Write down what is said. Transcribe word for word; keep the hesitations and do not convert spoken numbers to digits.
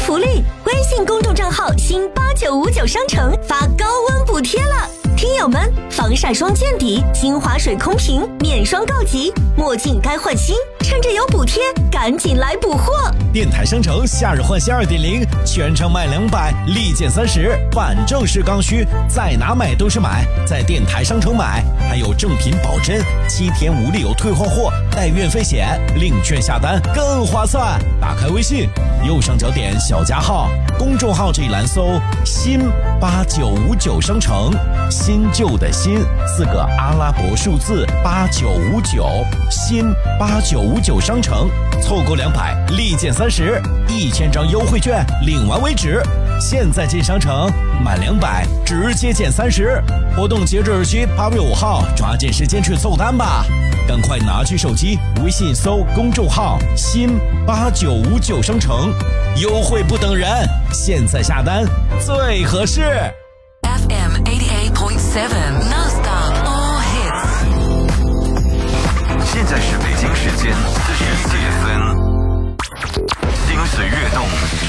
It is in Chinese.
福利，微信公众账号新八九五九商城发高温补贴了。听友们，防晒霜见底，精华水空瓶，面霜告急，墨镜该换新，趁着有补贴，赶紧来补货！ 电台商城夏日换新 二点零， 全场买两百，立减三十，反正是刚需，在哪买都是买，在电台商城买，还有正品保真，七天无理由退换货，带运费险，领券下单更划算。打开微信，右上角点小加号，公众号这一栏搜新八九五九商城，新旧的新四个阿拉伯数字八九五九，新八九五九商城，凑够两百立减三十，一千张优惠券领完为止。现在进商城满两百直接减三十，活动截止日期八月五号，抓紧时间去凑单吧！赶快拿起手机，微信搜公众号新八九五九商城，优惠不等人，现在下单最合适。 F M eighty-eight point seven Non-stop all hits。 现在是北京时间四十一点分，心随悦动。